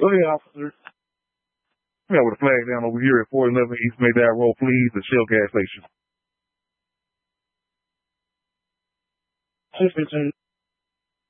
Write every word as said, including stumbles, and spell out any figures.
Go ahead, officer. We have a flag down over here at four eleven East Maydad Road, please, the Shell gas station. ten fifteen.